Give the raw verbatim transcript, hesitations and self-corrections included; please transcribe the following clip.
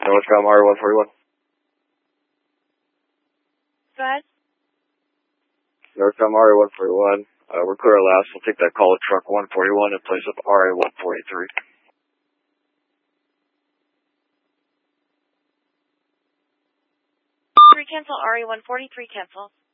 Northcom R A one forty-one. Go ahead. Northcom R A one forty-one. Uh, we're clear last. We'll take that call at truck one forty-one and place up R A one forty-three. Three cancel, R A one forty-three cancel.